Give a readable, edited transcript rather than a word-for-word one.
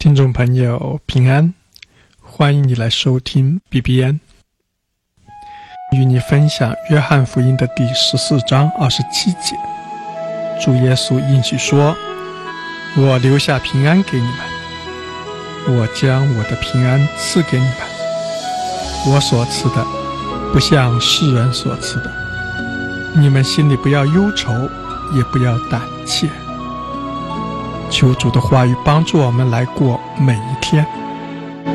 听众朋友平安，欢迎你来收听 BBN， 与你分享约翰福音的第14章27节。主耶稣应许说，我留下平安给你们，我将我的平安赐给你们，我所赐的不像世人所赐的，你们心里不要忧愁，也不要胆怯。求主的话语帮助我们来过每一天。